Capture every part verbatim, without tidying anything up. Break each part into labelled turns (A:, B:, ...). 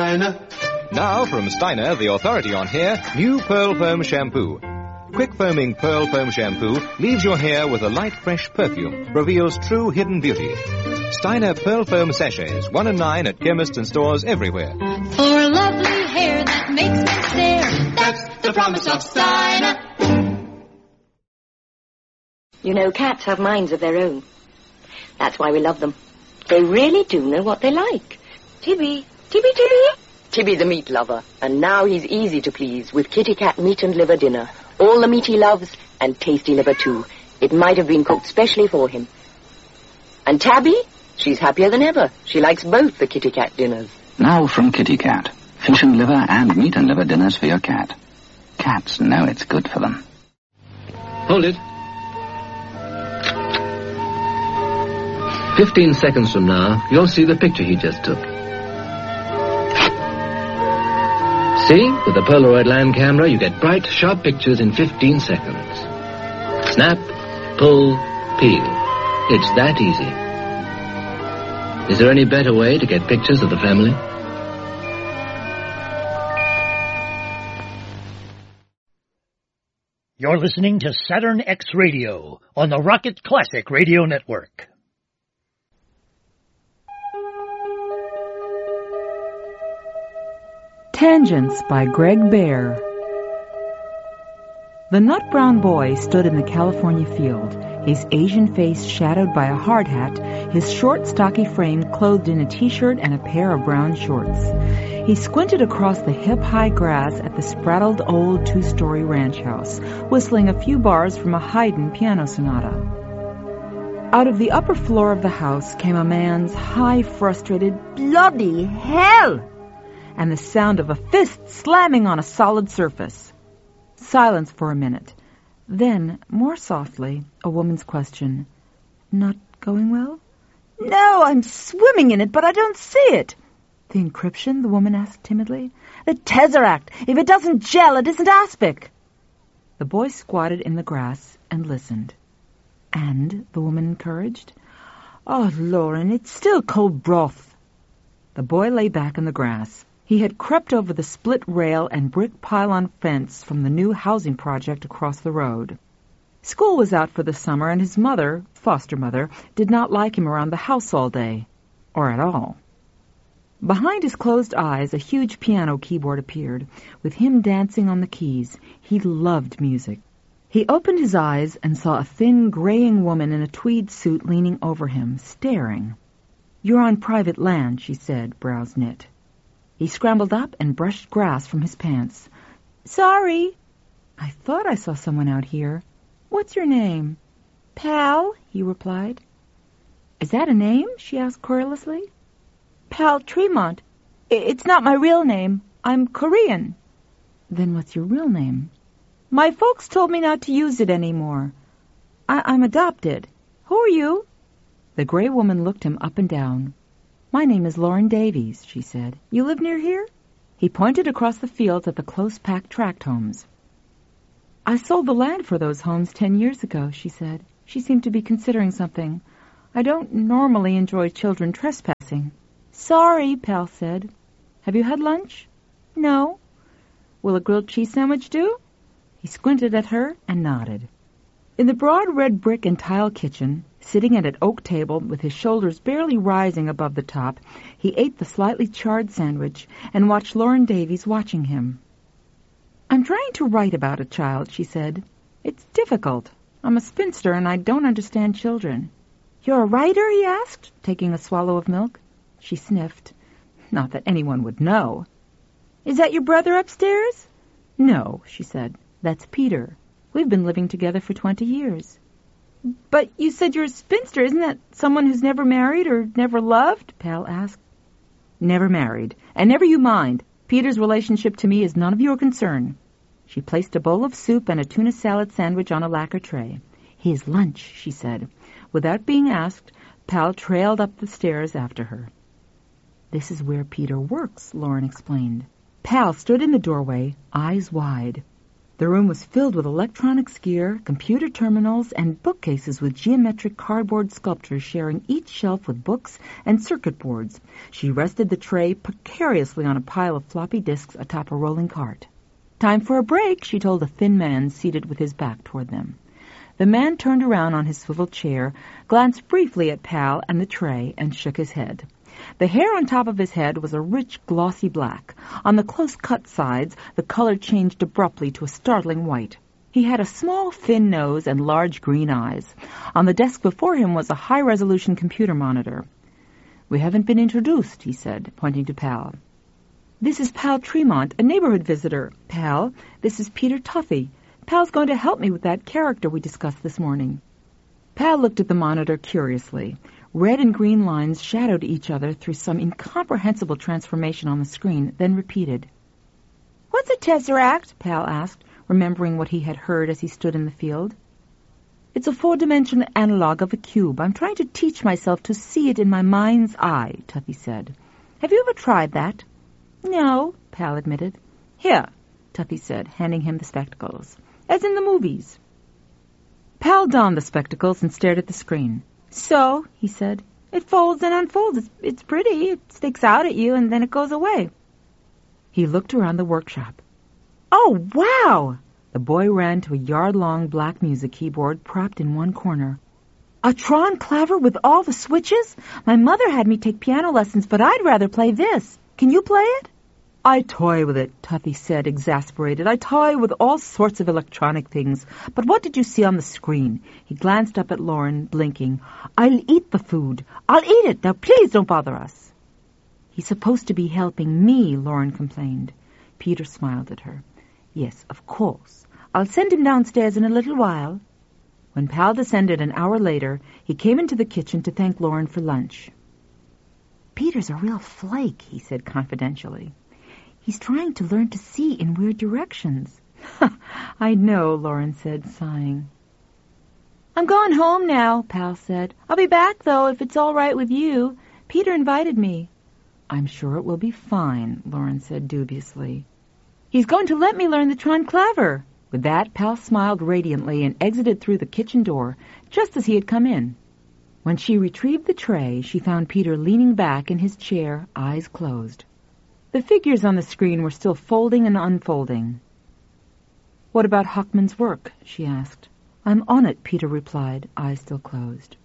A: Steiner.
B: Now from Steiner, the authority on hair, new Pearl Foam Shampoo. Quick foaming Pearl Foam Shampoo leaves your hair with a light, fresh perfume, reveals true hidden beauty. Steiner Pearl Foam Sachets, one and nine at chemists and stores everywhere.
C: For lovely hair that makes me stare, that's the promise of Steiner.
D: You know, cats have minds of their own. That's why we love them. They really do know what they like. Tibby, Tibby, Tibby. Tibby the meat lover, and now he's easy to please with Kitty Cat meat and liver dinner. All the meat he loves, and tasty liver too. It might have been cooked specially for him. And Tabby? She's happier than ever. She likes both the Kitty Cat dinners.
E: Now from Kitty Cat. Fish and liver and meat and liver dinners for your cat. Cats know it's good for them.
F: Hold it. Fifteen seconds from now, you'll see the picture he just took. See? With the Polaroid land camera, you get bright, sharp pictures in fifteen seconds. Snap, pull, peel. It's that easy. Is there any better way to get pictures of the family?
G: You're listening to Saturn X Radio on the Rocket Classic Radio Network.
H: Tangents by Greg Bear. The nut brown boy stood in the California field, his Asian face shadowed by a hard hat, his short, stocky frame clothed in a t-shirt and a pair of brown shorts. He squinted across the hip-high grass at the spraddled old two-story ranch house, whistling a few bars from a Haydn piano sonata. Out of the upper floor of the house came a man's high, frustrated, "Bloody hell!" and the sound of a fist slamming on a solid surface. Silence for a minute. Then, more softly, a woman's question. "Not going well?" "No, I'm swimming in it, but I don't see it." "The encryption?" the woman asked timidly. "The tesseract. If it doesn't gel, it isn't aspic." The boy squatted in the grass and listened. "And?" the woman encouraged. "Oh, Lauren, it's still cold broth." The boy lay back in the grass. He had crept over the split rail and brick pylon fence from the new housing project across the road. School was out for the summer, and his mother, foster mother, did not like him around the house all day, or at all. Behind his closed eyes, a huge piano keyboard appeared, with him dancing on the keys. He loved music. He opened his eyes and saw a thin, graying woman in a tweed suit leaning over him, staring. "You're on private land," she said, brows knit. He scrambled up and brushed grass from his pants. "Sorry." "I thought I saw someone out here. What's your name?" "Pal," he replied. "Is that a name?" she asked querulously. "Pal Tremont. It's not my real name. I'm Korean." "Then what's your real name?" "My folks told me not to use it anymore. I- I'm adopted. Who are you?" The gray woman looked him up and down. "My name is Lauren Davies," she said. "You live near here?" He pointed across the fields at the close-packed tract homes. "I sold the land for those homes ten years ago," she said. She seemed to be considering something. "I don't normally enjoy children trespassing." "Sorry," Pal said. "Have you had lunch?" "No." "Will a grilled cheese sandwich do?" He squinted at her and nodded. In the broad red brick and tile kitchen, sitting at an oak table with his shoulders barely rising above the top, he ate the slightly charred sandwich and watched Lauren Davies watching him. "I'm trying to write about a child," she said. "It's difficult. I'm a spinster and I don't understand children." "You're a writer?" he asked, taking a swallow of milk. She sniffed. "Not that anyone would know." "Is that your brother upstairs?" "No," she said. "That's Peter. We've been living together for twenty years." "But you said you're a spinster. Isn't that someone who's never married or never loved?" Pal asked. "Never married. And never you mind. Peter's relationship to me is none of your concern." She placed a bowl of soup and a tuna salad sandwich on a lacquer tray. "His lunch," she said. Without being asked, Pal trailed up the stairs after her. "This is where Peter works," Lauren explained. Pal stood in the doorway, eyes wide. The room was filled with electronics gear, computer terminals, and bookcases with geometric cardboard sculptures sharing each shelf with books and circuit boards. She rested the tray precariously on a pile of floppy disks atop a rolling cart. "Time for a break," she told a thin man seated with his back toward them. The man turned around on his swivel chair, glanced briefly at Pal and the tray, and shook his head. The hair on top of his head was a rich, glossy black. On the close-cut sides, the color changed abruptly to a startling white. He had a small, thin nose and large green eyes. On the desk before him was a high-resolution computer monitor. "We haven't been introduced," he said, pointing to Pal. "This is Pal Tremont, a neighborhood visitor. Pal, this is Peter Tuffy. Pal's going to help me with that character we discussed this morning." Pal looked at the monitor curiously. Red and green lines shadowed each other through some incomprehensible transformation on the screen, then repeated. "What's a tesseract?" Pal asked, remembering what he had heard as he stood in the field. "It's a four-dimensional analog of a cube. I'm trying to teach myself to see it in my mind's eye," Tuffy said. "Have you ever tried that?" "No," Pal admitted. "Here," Tuffy said, handing him the spectacles. "As in the movies." Pal donned the spectacles and stared at the screen. "So," he said, "it folds and unfolds. It's, it's pretty. It sticks out at you, and then it goes away." He looked around the workshop. "Oh, wow!" The boy ran to a yard-long black music keyboard propped in one corner. "A Tron claver with all the switches? My mother had me take piano lessons, but I'd rather play this. Can you play it?" "I toy with it," Tuffy said, exasperated. "I toy with all sorts of electronic things. But what did you see on the screen?" He glanced up at Lauren, blinking. "I'll eat the food. I'll eat it. Now please don't bother us." "He's supposed to be helping me," Lauren complained. Peter smiled at her. "Yes, of course. I'll send him downstairs in a little while." When Pal descended an hour later, he came into the kitchen to thank Lauren for lunch. "Peter's a real flake," he said confidentially. "He's trying to learn to see in weird directions." "I know," Lauren said, sighing. "I'm going home now," Pal said. "I'll be back, though, if it's all right with you. Peter invited me." "I'm sure it will be fine," Lauren said dubiously. "He's going to let me learn the Tron claver." With that, Pal smiled radiantly and exited through the kitchen door, just as he had come in. When she retrieved the tray, she found Peter leaning back in his chair, eyes closed. The figures on the screen were still folding and unfolding. "What about Hockman's work?" she asked. "I'm on it," Peter replied, eyes still closed.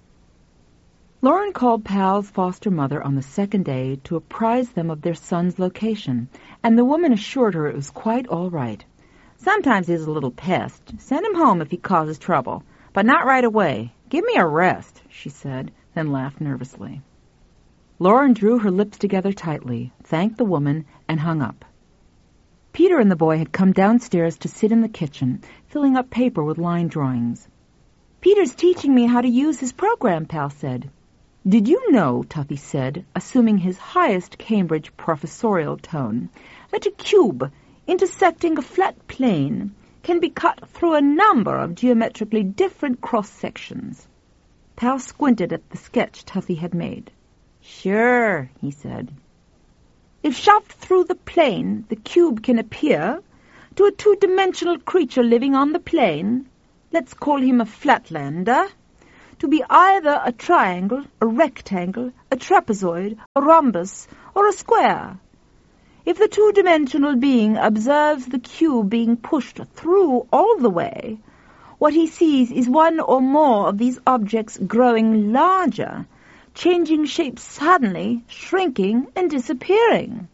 H: Lauren called Pal's foster mother on the second day to apprise them of their son's location, and the woman assured her it was quite all right. "Sometimes he's a little pest. Send him home if he causes trouble, but not right away. Give me a rest," she said, then laughed nervously. Lauren drew her lips together tightly, thanked the woman, and hung up. Peter and the boy had come downstairs to sit in the kitchen, filling up paper with line drawings. "Peter's teaching me how to use his program," Pal said. "Did you know," Tuffy said, assuming his highest Cambridge professorial tone, "that a cube intersecting a flat plane can be cut through a number of geometrically different cross-sections?" Pal squinted at the sketch Tuffy had made. "Sure," he said. "If shoved through the plane, the cube can appear to a two-dimensional creature living on the plane, let's call him a flatlander, to be either a triangle, a rectangle, a trapezoid, a rhombus, or a square. If the two-dimensional being observes the cube being pushed through all the way, what he sees is one or more of these objects growing larger, changing shape suddenly, shrinking, and disappearing."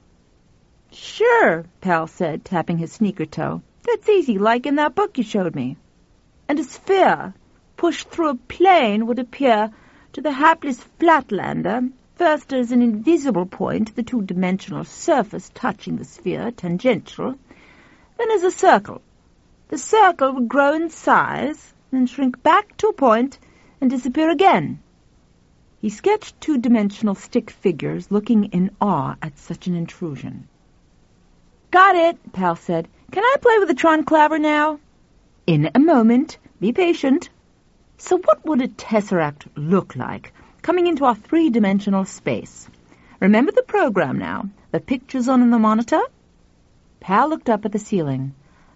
H: "Sure," Pal said, tapping his sneaker toe. "That's easy, like in that book you showed me." "And a sphere pushed through a plane would appear to the hapless flatlander first as an invisible point, the two-dimensional surface touching the sphere, tangential, then as a circle. The circle would grow in size, then shrink back to a point and disappear again." He sketched two-dimensional stick figures, looking in awe at such an intrusion. "Got it," Pal said. "Can I play with the Tron claver now?" "In a moment. Be patient." "So what would a tesseract look like, coming into our three-dimensional space? Remember the program now, the pictures on the monitor?" Pal looked up at the ceiling.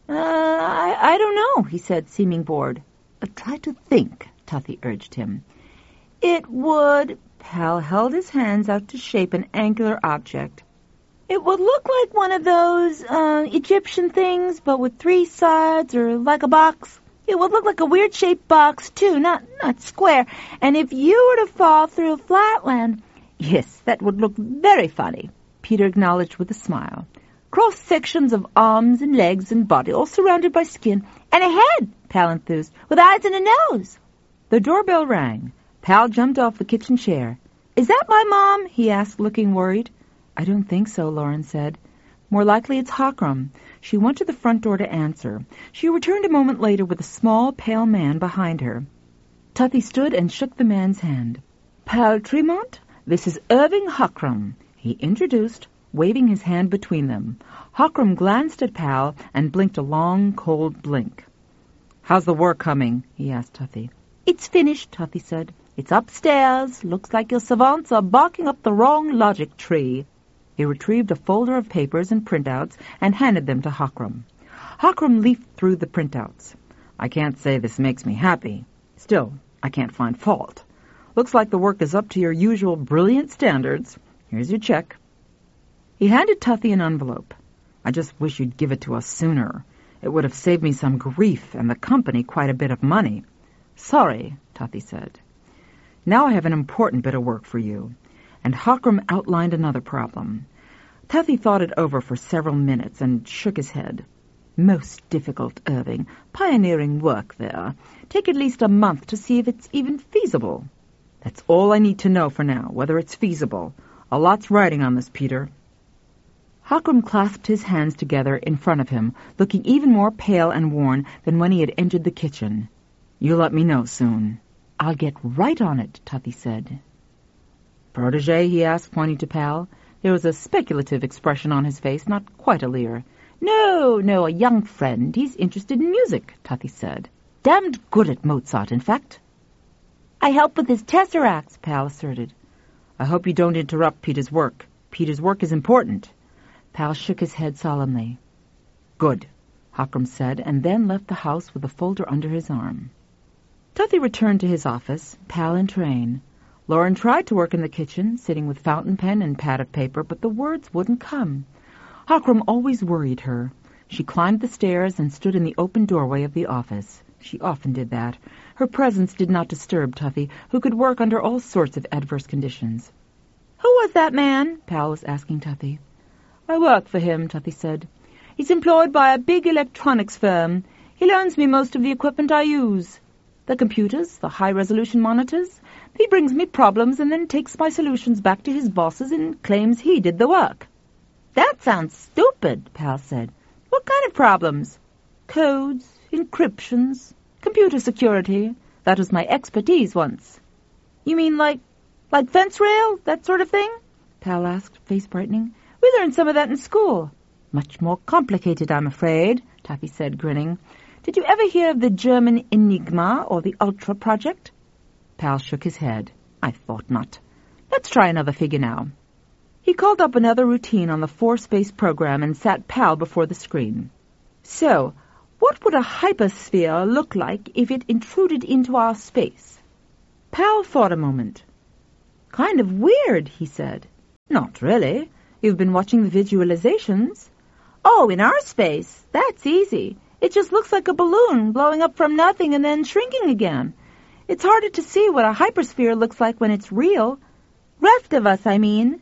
H: Uh, I, I don't know, he said, seeming bored. Uh, try to think, Tuffy urged him. It would... Pal held his hands out to shape an angular object. It would look like one of those uh, Egyptian things, but with three sides, or like a box. It would look like a weird-shaped box, too, not not square. And if you were to fall through a flatland... Yes, that would look very funny, Peter acknowledged with a smile. Cross-sections of arms and legs and body, all surrounded by skin. And a head, Pal enthused, with eyes and a nose. The doorbell rang. Pal jumped off the kitchen chair. Is that my mom? He asked, looking worried. I don't think so, Lauren said. More likely it's Hockram. She went to the front door to answer. She returned a moment later with a small, pale man behind her. Tuffy stood and shook the man's hand. Pal Tremont, this is Irving Hockram, he introduced, waving his hand between them. Hockram glanced at Pal and blinked a long, cold blink. How's the work coming? He asked Tuffy. It's finished, Tuffy said. It's upstairs. Looks like your savants are barking up the wrong logic tree. He retrieved a folder of papers and printouts and handed them to Hockram. Hockram leafed through the printouts. I can't say this makes me happy. Still, I can't find fault. Looks like the work is up to your usual brilliant standards. Here's your check. He handed Tuffy an envelope. I just wish you'd give it to us sooner. It would have saved me some grief and the company quite a bit of money. Sorry, Tuffy said. Now I have an important bit of work for you. And Hockram outlined another problem. Tuffy thought it over for several minutes and shook his head. Most difficult, Irving. Pioneering work there. Take at least a month to see if it's even feasible. That's all I need to know for now, whether it's feasible. A lot's riding on this, Peter. Hockram clasped his hands together in front of him, looking even more pale and worn than when he had entered the kitchen. You'll let me know soon. I'll get right on it, Tuffy said. Protégé, he asked, pointing to Pal. There was a speculative expression on his face, not quite a leer. No, no, a young friend. He's interested in music, Tuffy said. Damned good at Mozart, in fact. I help with his tesseracts, Pal asserted. I hope you don't interrupt Peter's work. Peter's work is important. Pal shook his head solemnly. Good, Hockram said, and then left the house with a folder under his arm. Tuffy returned to his office, Pal in train. Lauren tried to work in the kitchen, sitting with fountain pen and pad of paper, but the words wouldn't come. Hockram always worried her. She climbed the stairs and stood in the open doorway of the office. She often did that. Her presence did not disturb Tuffy, who could work under all sorts of adverse conditions. Who was that man? Pal was asking Tuffy. I work for him, Tuffy said. He's employed by a big electronics firm. He loans me most of the equipment I use. The computers, the high-resolution monitors. He brings me problems and then takes my solutions back to his bosses and claims he did the work. That sounds stupid, Pal said. What kind of problems? Codes, encryptions, computer security. That was my expertise once. You mean like, like fence rail, that sort of thing? Pal asked, face brightening. We learned some of that in school. Much more complicated, I'm afraid, Tuffy said, grinning. Did you ever hear of the German Enigma or the Ultra Project? Pal shook his head. I thought not. Let's try another figure now. He called up another routine on the four-space program and sat Pal before the screen. So, what would a hypersphere look like if it intruded into our space? Pal thought a moment. Kind of weird, he said. Not really. You've been watching the visualizations. Oh, in our space? That's easy. It just looks like a balloon blowing up from nothing and then shrinking again. It's harder to see what a hypersphere looks like when it's real. Reft of us, I mean.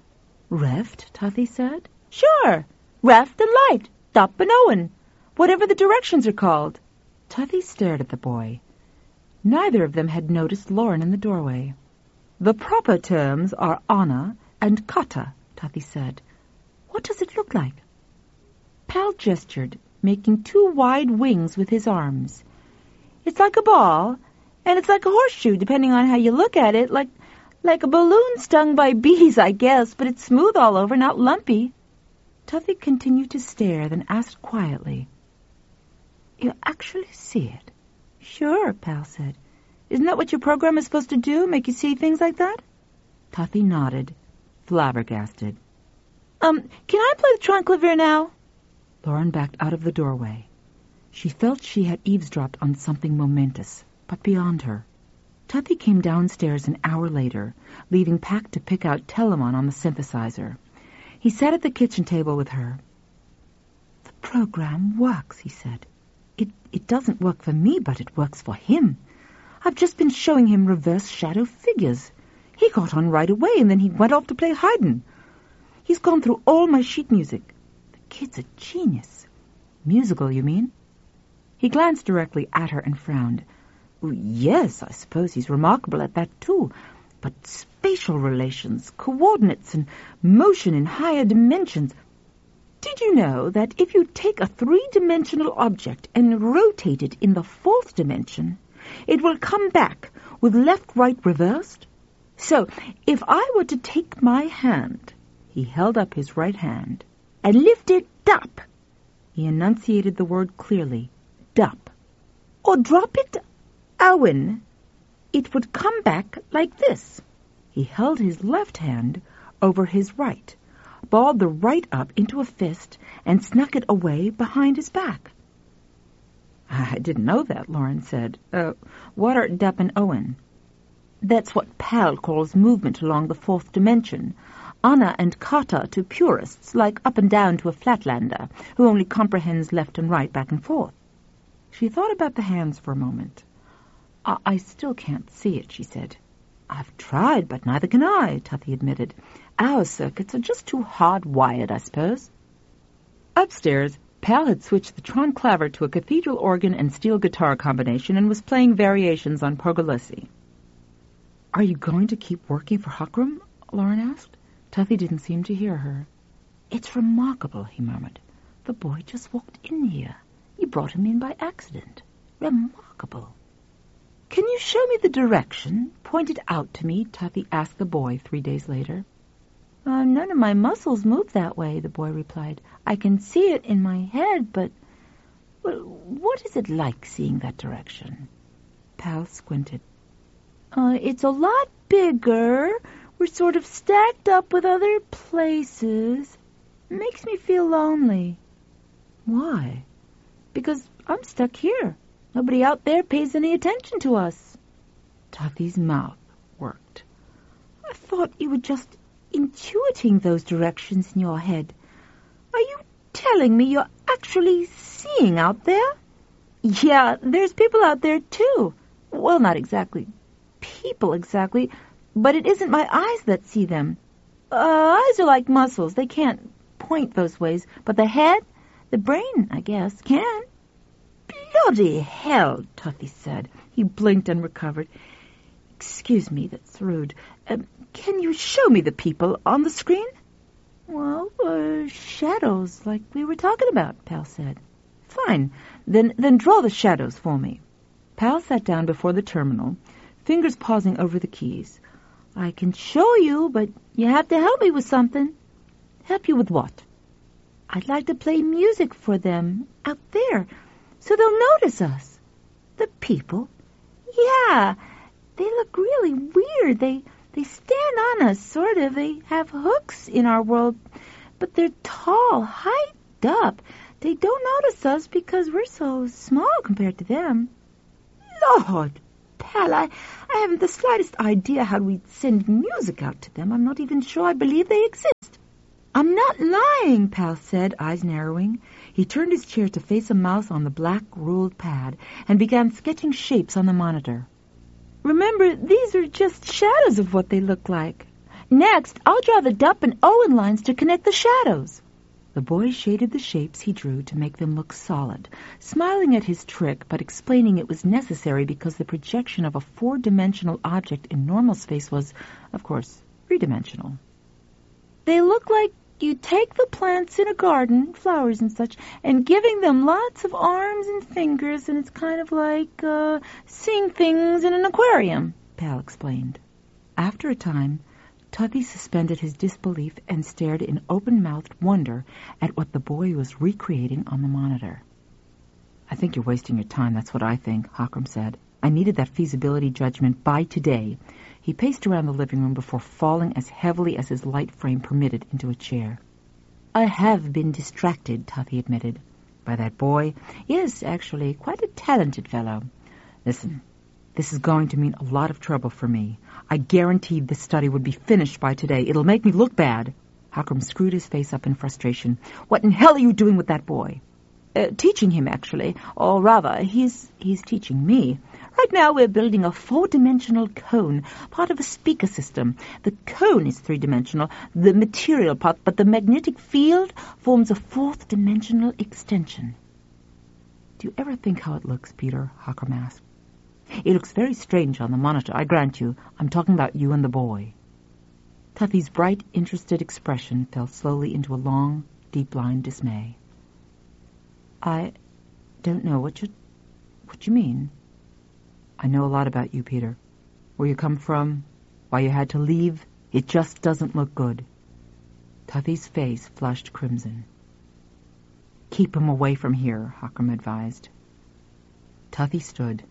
H: Reft, Tuffy said. Sure. Reft and light. Dop and Owen. Whatever the directions are called. Tuffy stared at the boy. Neither of them had noticed Lauren in the doorway. The proper terms are Anna and Kata, Tuffy said. What does it look like? Pal gestured, making two wide wings with his arms. It's like a ball, and it's like a horseshoe, depending on how you look at it, like like a balloon stung by bees, I guess, but it's smooth all over, not lumpy. Tuffy continued to stare, then asked quietly, You actually see it? Sure, Pal said. Isn't that what your program is supposed to do, make you see things like that? Tuffy nodded, flabbergasted. Um, can I play the Tronclavier now? Lauren backed out of the doorway. She felt she had eavesdropped on something momentous, but beyond her. Tuffy came downstairs an hour later, leaving Pack to pick out Telemon on the synthesizer. He sat at the kitchen table with her. "The program works," he said. It, it doesn't work for me, but it works for him. I've just been showing him reverse shadow figures. He got on right away, and then he went off to play Haydn. He's gone through all my sheet music. The kid's a genius." "Musical, you mean?" He glanced directly at her and frowned. "Yes, I suppose he's remarkable at that too. But spatial relations, coordinates, and motion in higher dimensions. Did you know that if you take a three-dimensional object and rotate it in the fourth dimension, it will come back with left-right reversed? So, if I were to take my hand," he held up his right hand, "and lift it up," he enunciated the word clearly, "dup," "or drop it, Owen, it would come back like this." He held his left hand over his right, balled the right up into a fist, and snuck it away behind his back. "I didn't know that," Lauren said. Uh, what are Dup and Owen?" "That's what Pal calls movement along the fourth dimension. Anna and Kata to purists, like up and down to a flatlander, who only comprehends left and right, back and forth." She thought about the hands for a moment. I, I still can't see it," she said. "I've tried, but neither can I," Tuffy admitted. "Our circuits are just too hard-wired, I suppose." Upstairs, Pal had switched the Tron claver to a cathedral organ and steel guitar combination and was playing variations on Pergolesi. "Are you going to keep working for Huckram?" Lauren asked. Tuffy didn't seem to hear her. "It's remarkable," he murmured. "The boy just walked in here. You brought him in by accident. Remarkable." "Can you show me the direction? Point it out to me," Tuffy asked the boy three days later. Uh, none of my muscles move that way," the boy replied. "I can see it in my head, but... Well, what is it like seeing that direction?" Pal squinted. Uh, it's a lot bigger. We're sort of stacked up with other places. It makes me feel lonely." "Why?" "Because I'm stuck here. Nobody out there pays any attention to us." Tuffy's mouth worked. "I thought you were just intuiting those directions in your head. Are you telling me you're actually seeing out there?" "Yeah, there's people out there, too. Well, not exactly people exactly, but it isn't my eyes that see them. Uh, eyes are like muscles. They can't point those ways, but the head, the brain, I guess, can." "Bloody hell," Tuffy said. He blinked and recovered. "Excuse me, that's rude. Uh, can you show me the people on the screen?" "Well, uh, shadows, like we were talking about," Pal said. "Fine. Then, then draw the shadows for me." Pal sat down before the terminal, fingers pausing over the keys. "I can show you, but you have to help me with something." "Help you with what?" "I'd like to play music for them out there, so they'll notice us." "The people?" "Yeah, they look really weird. They they stand on us, sort of. They have hooks in our world, but they're tall, hiked up. They don't notice us because we're so small compared to them." "Lord, Pal, I, I haven't the slightest idea how we'd send music out to them. I'm not even sure I believe they exist." "I'm not lying," Pal said, eyes narrowing. He turned his chair to face a mouse on the black ruled pad and began sketching shapes on the monitor. "Remember, these are just shadows of what they look like. Next, I'll draw the Dup and Owen lines to connect the shadows." The boy shaded the shapes he drew to make them look solid, smiling at his trick but explaining it was necessary because the projection of a four-dimensional object in normal space was, of course, three-dimensional. "They look like you take the plants in a garden, flowers and such, and giving them lots of arms and fingers, and it's kind of like uh, seeing things in an aquarium," Pal explained. After a time, Tuffy suspended his disbelief and stared in open-mouthed wonder at what the boy was recreating on the monitor. "I think you're wasting your time, that's what I think," Hockram said. "I needed that feasibility judgment by today." He paced around the living room before falling as heavily as his light frame permitted into a chair. "I have been distracted," Tuffy admitted. By that boy? Yes, actually, quite a talented fellow. Listen, this is going to mean a lot of trouble for me. I guaranteed this study would be finished by today. It'll make me look bad. Hockram screwed his face up in frustration. What in hell are you doing with that boy? Uh, teaching him, actually. Or rather, he's he's teaching me. Right now we're building a four-dimensional cone, part of a speaker system. The cone is three-dimensional, the material part, but the magnetic field forms a fourth-dimensional extension. Do you ever think how it looks, Peter? Hockram asked. It looks very strange on the monitor, I grant you. I'm talking about you and the boy. Tuffy's bright, interested expression fell slowly into a long, deep-lined dismay. I don't know what you what you mean. I know a lot about you, Peter. Where you come from, why you had to leave, it just doesn't look good. Tuffy's face flushed crimson. Keep him away from here, Hockram advised. Tuffy stood.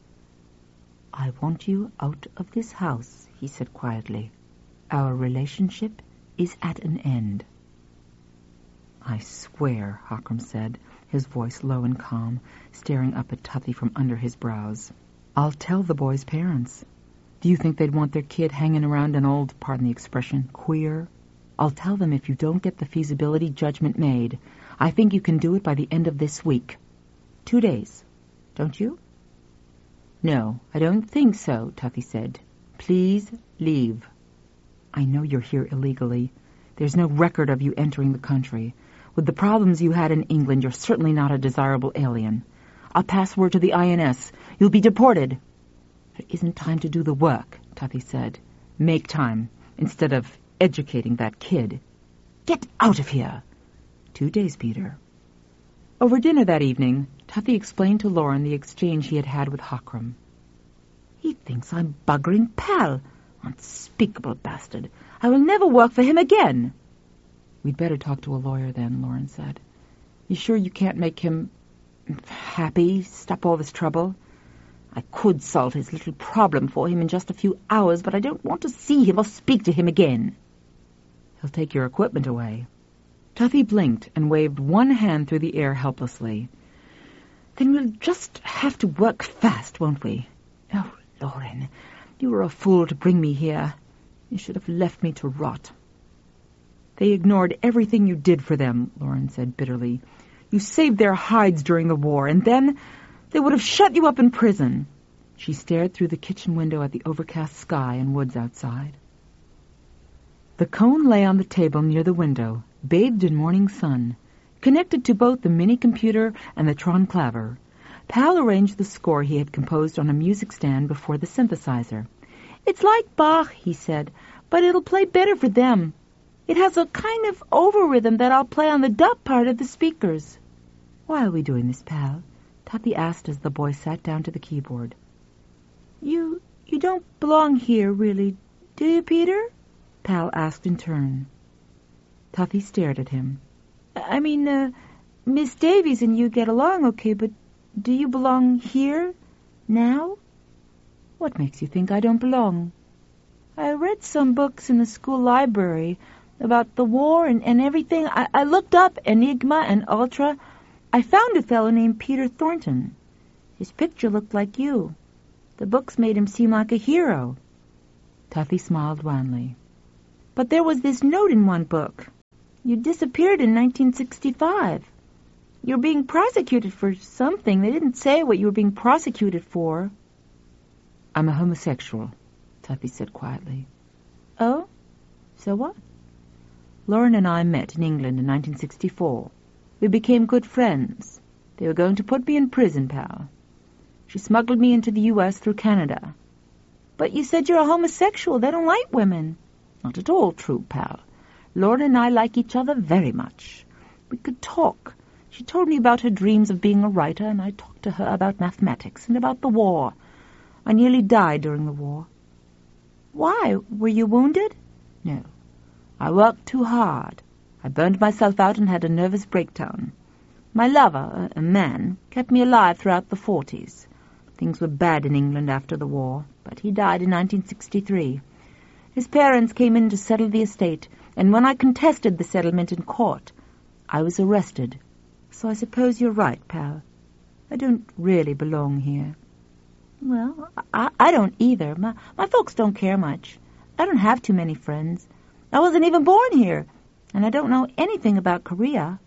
H: I want you out of this house, he said quietly. Our relationship is at an end. I swear, Hockram said, his voice low and calm, staring up at Tuffy from under his brows. I'll tell the boy's parents. Do you think they'd want their kid hanging around an old, pardon the expression, queer? I'll tell them if you don't get the feasibility judgment made. I think you can do it by the end of this week. Two days. Don't you? No, I don't think so, Tuffy said. Please leave. I know you're here illegally. There's no record of you entering the country. With the problems you had in England, you're certainly not a desirable alien. I'll pass word to the I N S. You'll be deported. There isn't time to do the work, Tuffy said. Make time, instead of educating that kid. Get out of here. Two days, Peter. Over dinner that evening, Tuffy explained to Lauren the exchange he had had with Hockram. He thinks I'm buggering Pal. Unspeakable bastard. I will never work for him again. We'd better talk to a lawyer then, Lauren said. You sure you can't make him happy, stop all this trouble? I could solve his little problem for him in just a few hours, but I don't want to see him or speak to him again. He'll take your equipment away. Tuffy blinked and waved one hand through the air helplessly. Then we'll just have to work fast, won't we? Oh, Lauren, you were a fool to bring me here. You should have left me to rot. They ignored everything you did for them, Lauren said bitterly. You saved their hides during the war, and then they would have shut you up in prison. She stared through the kitchen window at the overcast sky and woods outside. The cone lay on the table near the window, bathed in morning sun, connected to both the mini-computer and the Tronclaver. Pal arranged the score he had composed on a music stand before the synthesizer. It's like Bach, he said, but it'll play better for them. It has a kind of over-rhythm that I'll play on the dub part of the speakers. Why are we doing this, Pal? Tuffy asked as the boy sat down to the keyboard. You you don't belong here, really, do you, Peter? Pal asked in turn. Tuffy stared at him. I mean, uh, Miss Davies and you get along okay, but do you belong here, now? What makes you think I don't belong? I read some books in the school library about the war and, and everything. I, I looked up Enigma and Ultra. I found a fellow named Peter Thornton. His picture looked like you. The books made him seem like a hero. Tuffy smiled wanly. But there was this note in one book. You disappeared in nineteen sixty-five. You're being prosecuted for something. They didn't say what you were being prosecuted for. I'm a homosexual, Tuffy said quietly. Oh? So what? Lauren and I met in England in nineteen sixty-four. We became good friends. They were going to put me in prison, Pal. She smuggled me into the U S through Canada. But you said you're a homosexual. They don't like women. Not at all true, Pal. Lauren and I like each other very much. We could talk. She told me about her dreams of being a writer, and I talked to her about mathematics and about the war. I nearly died during the war. Why? Were you wounded? No. I worked too hard. I burned myself out and had a nervous breakdown. My lover, a man, kept me alive throughout the forties. Things were bad in England after the war, but he died in nineteen sixty-three. His parents came in to settle the estate, and when I contested the settlement in court, I was arrested. So I suppose you're right, pal. I don't really belong here. Well, I, I don't either. My, my folks don't care much. I don't have too many friends. I wasn't even born here, and I don't know anything about Korea.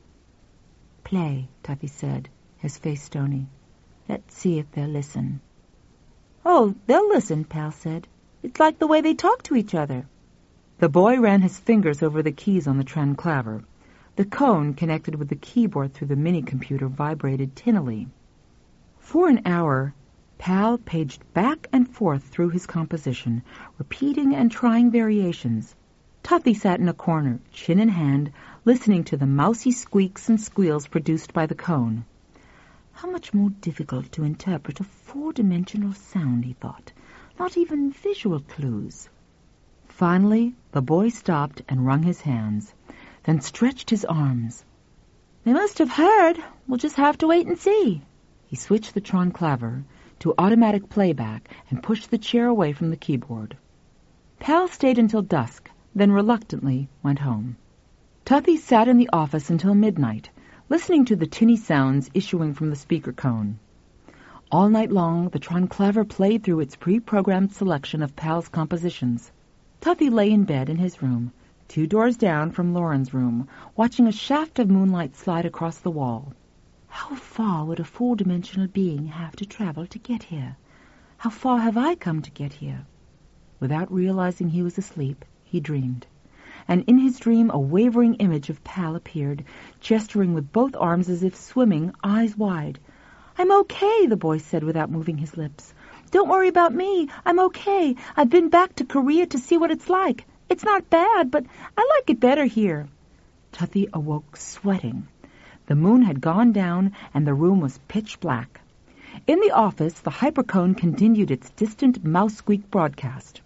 H: Play, Tuffy said, his face stony. Let's see if they'll listen. Oh, they'll listen, Pal said. It's like the way they talk to each other. The boy ran his fingers over the keys on the transclaver. The cone connected with the keyboard through the mini-computer vibrated tinnily. For an hour, Pal paged back and forth through his composition, repeating and trying variations. Tuffy sat in a corner, chin in hand, listening to the mousy squeaks and squeals produced by the cone. How much more difficult to interpret a four-dimensional sound, he thought. Not even visual clues. Finally, the boy stopped and wrung his hands, then stretched his arms. They must have heard. We'll just have to wait and see. He switched the transclaver to automatic playback and pushed the chair away from the keyboard. Pal stayed until dusk, then reluctantly went home. Tuffy sat in the office until midnight, listening to the tinny sounds issuing from the speaker cone. All night long, the transclaver played through its pre-programmed selection of Pal's compositions. Tuffy lay in bed in his room, two doors down from Lauren's room, watching a shaft of moonlight slide across the wall. How far would a four-dimensional being have to travel to get here? How far have I come to get here? Without realizing he was asleep, he dreamed. And in his dream a wavering image of Pal appeared, gesturing with both arms as if swimming, eyes wide. I'm okay, the boy said without moving his lips. Don't worry about me. I'm okay. I've been back to Korea to see what it's like. It's not bad, but I like it better here. Tuffy awoke sweating. The moon had gone down and the room was pitch black. In the office, the hypercone continued its distant mouse squeak broadcast.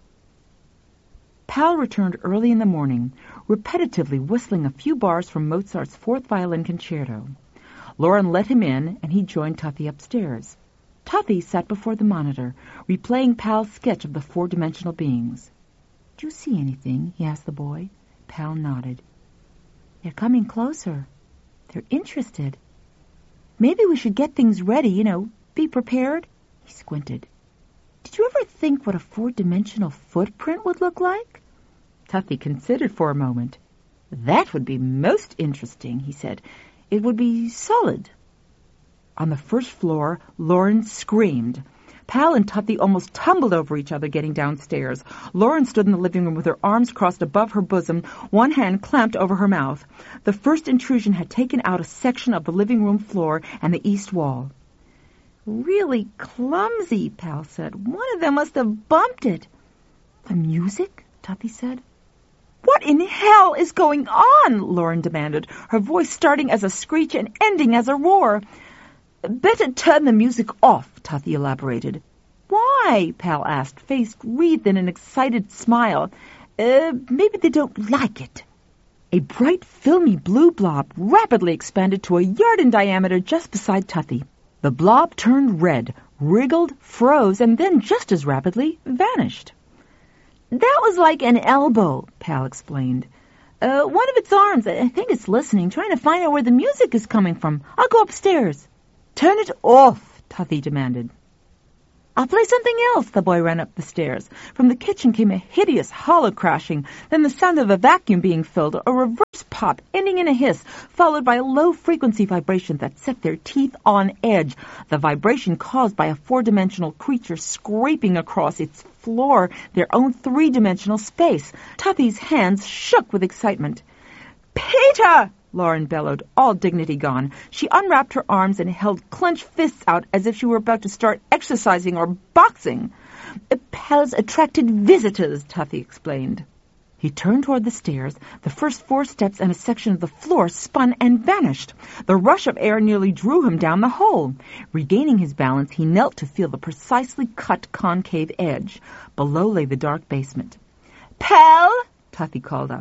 H: Pal returned early in the morning, repetitively whistling a few bars from Mozart's Fourth Violin Concerto. Lauren let him in, and he joined Tuffy upstairs. Tuffy sat before the monitor, replaying Pal's sketch of the four-dimensional beings. "Do you see anything?" he asked the boy. Pal nodded. "They're coming closer. They're interested. Maybe we should get things ready, you know, be prepared." He squinted. "Did you ever think what a four-dimensional footprint would look like?" Tuffy considered for a moment. "That would be most interesting," he said. "It would be solid." On the first floor, Lauren screamed. Pal and Tuffy almost tumbled over each other getting downstairs. Lauren stood in the living room with her arms crossed above her bosom, one hand clamped over her mouth. The first intrusion had taken out a section of the living room floor and the east wall. "Really clumsy," Pal said. "One of them must have bumped it." "The music?" Tuffy said. "What in hell is going on?" Lauren demanded, her voice starting as a screech and ending as a roar. "Better turn the music off," Tuffy elaborated. "Why?" Pal asked, face wreathed in an excited smile. Uh, maybe they don't like it." A bright, filmy blue blob rapidly expanded to a yard in diameter just beside Tuffy. The blob turned red, wriggled, froze, and then just as rapidly vanished. "That was like an elbow," Pal explained. Uh, one of its arms. I think it's listening, trying to find out where the music is coming from. I'll go upstairs." "Turn it off," Tuffy demanded. "I'll play something else." The boy ran up the stairs. From the kitchen came a hideous hollow crashing, then the sound of a vacuum being filled, a reverse pop ending in a hiss, followed by a low-frequency vibration that set their teeth on edge, the vibration caused by a four-dimensional creature scraping across its floor, their own three-dimensional space. Tuffy's hands shook with excitement. "Peter!" Lauren bellowed, all dignity gone. She unwrapped her arms and held clenched fists out as if she were about to start exercising or boxing. "Pal's attracted visitors," Tuffy explained. He turned toward the stairs. The first four steps and a section of the floor spun and vanished. The rush of air nearly drew him down the hole. Regaining his balance, he knelt to feel the precisely cut concave edge. Below lay the dark basement. "Pal!" Tuffy called out.